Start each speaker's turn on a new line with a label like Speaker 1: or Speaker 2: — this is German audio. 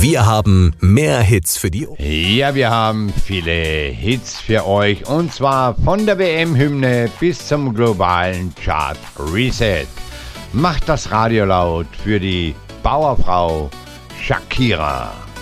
Speaker 1: Wir haben mehr Hits für die Ohren.
Speaker 2: Ja, wir haben viele Hits für euch und zwar von der WM-Hymne bis zum globalen Chart Reset. Macht das Radio laut für die Bauerfrau Shakira.